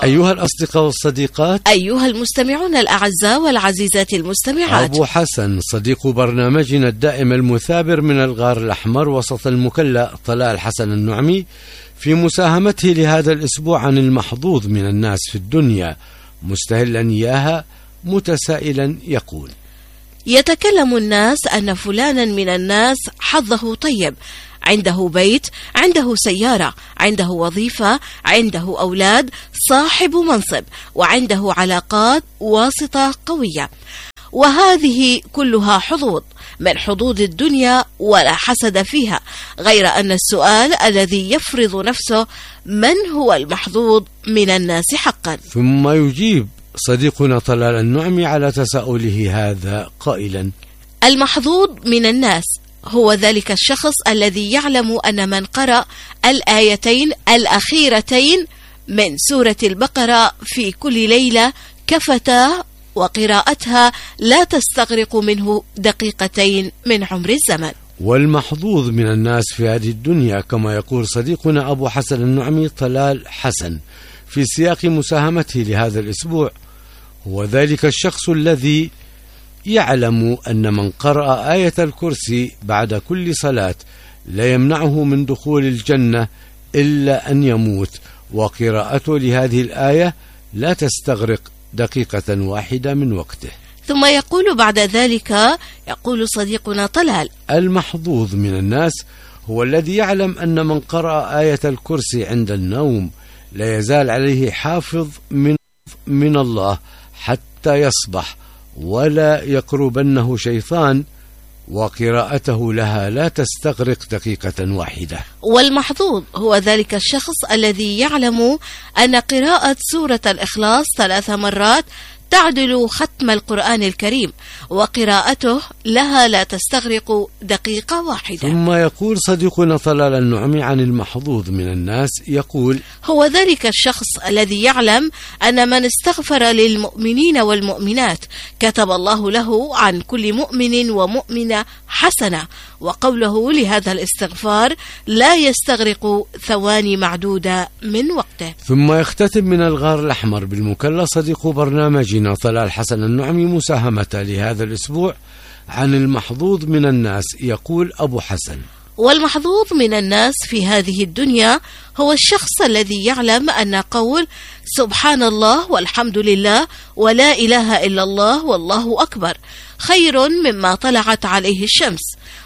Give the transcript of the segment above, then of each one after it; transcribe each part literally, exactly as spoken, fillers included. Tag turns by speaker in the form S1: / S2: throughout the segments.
S1: أيها الأصدقاء والصديقات،
S2: أيها المستمعون الأعزاء والعزيزات المستمعات،
S1: أبو حسن صديق برنامجنا الدائم المثابر من الغار الأحمر وسط المكلا طلال الحسن النعمي في مساهمته لهذا الأسبوع عن المحظوظ من الناس في الدنيا، مستهلا إياها متسائلا يقول:
S2: يتكلم الناس أن فلانا من الناس حظه طيب، عنده بيت، عنده سيارة، عنده وظيفة، عنده أولاد، صاحب منصب، وعنده علاقات واسطة قوية، وهذه كلها حظوظ من حظوظ الدنيا ولا حسد فيها، غير أن السؤال الذي يفرض نفسه: من هو المحظوظ من الناس حقا؟
S1: ثم يجيب صديقنا طلال النعمي على تساؤله هذا قائلا:
S2: المحظوظ من الناس هو ذلك الشخص الذي يعلم أن من قرأ الآيتين الأخيرتين من سورة البقرة في كل ليلة كفتاه، وقراءتها لا تستغرق منه دقيقتين من عمر الزمن.
S1: والمحظوظ من الناس في هذه الدنيا كما يقول صديقنا أبو حسن النعمي طلال حسن في سياق مساهمته لهذا الأسبوع هو ذلك الشخص الذي يعلم أن من قرأ آية الكرسي بعد كل صلاة لا يمنعه من دخول الجنة إلا أن يموت، وقراءته لهذه الآية لا تستغرق دقيقة واحدة من وقته.
S2: ثم يقول بعد ذلك، يقول صديقنا طلال:
S1: المحظوظ من الناس هو الذي يعلم أن من قرأ آية الكرسي عند النوم لا يزال عليه حافظ من, من الله حتى يصبح، ولا يقربنه شيطان، وقراءته لها لا تستغرق دقيقة واحدة.
S2: والمحظوظ هو ذلك الشخص الذي يعلم أن قراءة سورة الإخلاص ثلاث مرات تعدل ختم القرآن الكريم، وقراءته لها لا تستغرق دقيقة واحدة.
S1: ثم يقول صديقنا طلال النعمي عن المحظوظ من الناس، يقول:
S2: هو ذلك الشخص الذي يعلم أن من استغفر للمؤمنين والمؤمنات كتب الله له عن كل مؤمن ومؤمنة حسنة، وقوله لهذا الاستغفار لا يستغرق ثواني معدودة من وقته.
S1: ثم يختتم من الغار الأحمر بالمكلا صديق برنامجنا طلال حسن النعمي مساهمة لهذا الأسبوع عن المحظوظ من الناس، يقول أبو حسن:
S2: والمحظوظ من الناس في هذه الدنيا هو الشخص الذي يعلم أن قول سبحان الله والحمد لله ولا إله إلا الله والله أكبر خير مما طلعت عليه الشمس،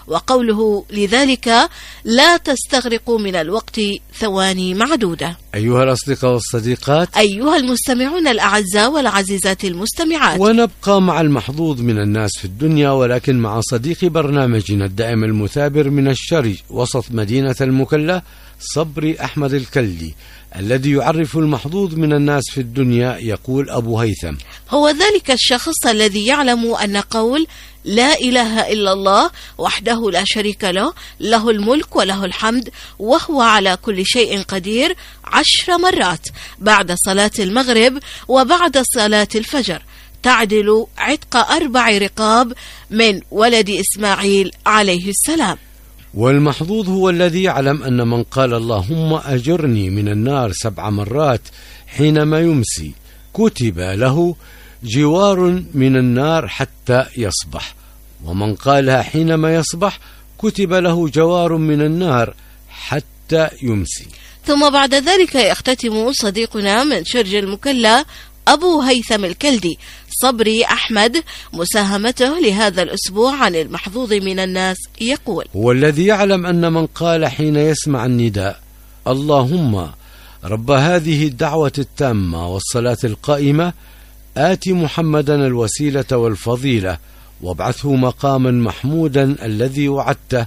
S2: وقوله لذلك لا تستغرق من الوقت ثواني معدودة.
S1: أيها الأصدقاء والصديقات،
S2: أيها المستمعون الأعزاء والعزيزات المستمعات،
S1: ونبقى مع المحظوظ من الناس في الدنيا ولكن مع صديق برنامجنا الدائم المثابر من الشرج وسط مدينة المكلا صبري أحمد الكلي الذي يعرف المحظوظ من الناس في الدنيا، يقول أبو هيثم:
S2: هو ذلك الشخص الذي يعلم أن قول لا إله إلا الله وحده لا شريك له له الملك وله الحمد وهو على كل شيء قدير عشر مرات بعد صلاة المغرب وبعد صلاة الفجر تعدل عتق أربع رقاب من ولد إسماعيل عليه السلام.
S1: والمحظوظ هو الذي يعلم أن من قال اللهم أجرني من النار سبع مرات حينما يمسي كتب له جوار من النار حتى يصبح، ومن قالها حينما يصبح كتب له جوار من النار حتى يمسي.
S2: ثم بعد ذلك يختتم صديقنا من شرج المكلا أبو هيثم الكلدي صبري أحمد مساهمته لهذا الأسبوع عن المحظوظ من الناس، يقول:
S1: هو الذي يعلم أن من قال حين يسمع النداء اللهم رب هذه الدعوة التامة والصلاة القائمة آت محمدا الوسيلة والفضيلة وابعثه مقاما محمودا الذي وعدته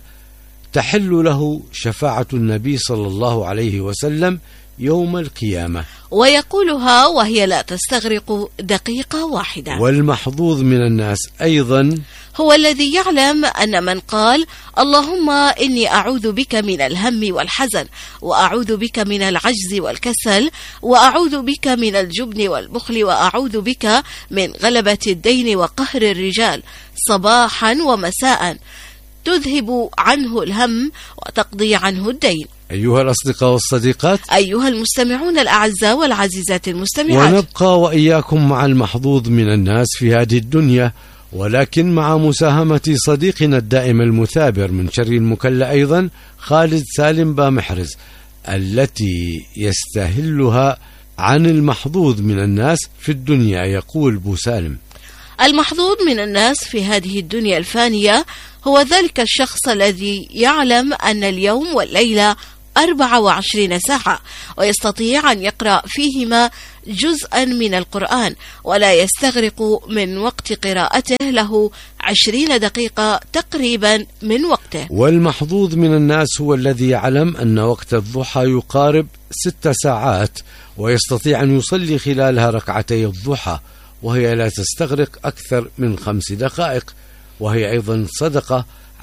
S1: تحل له شفاعة النبي صلى الله عليه وسلم يوم القيامة،
S2: ويقولها وهي لا تستغرق دقيقة واحدة.
S1: والمحظوظ من الناس أيضا
S2: هو الذي يعلم أن من قال اللهم إني أعوذ بك من الهم والحزن وأعوذ بك من العجز والكسل وأعوذ بك من الجبن والبخل وأعوذ بك من غلبة الدين وقهر الرجال صباحا ومساء تذهب عنه الهم وتقضي عنه الدين.
S1: أيها الأصدقاء والصديقات،
S2: أيها المستمعون الأعزاء والعزيزات المستمعات،
S1: ونبقى وإياكم مع المحظوظ من الناس في هذه الدنيا، ولكن مع مساهمة صديقنا الدائم المثابر من شر المكلا أيضا خالد سالم بامحرز، التي يستهلها عن المحظوظ من الناس في الدنيا. يقول بو سالم:
S2: المحظوظ من الناس في هذه الدنيا الفانية هو ذلك الشخص الذي يعلم أن اليوم والليلة أربع وعشرين ساعة، ويستطيع أن يقرأ فيهما جزءا من القرآن، ولا يستغرق من وقت قراءته له عشرين دقيقة تقريبا من وقته.
S1: والمحظوظ من الناس هو الذي يعلم أن وقت الضحى يقارب ست ساعات، ويستطيع أن يصلي خلالها ركعتي الضحى، وهي لا تستغرق أكثر من خمس دقائق، وهي أيضا صدقة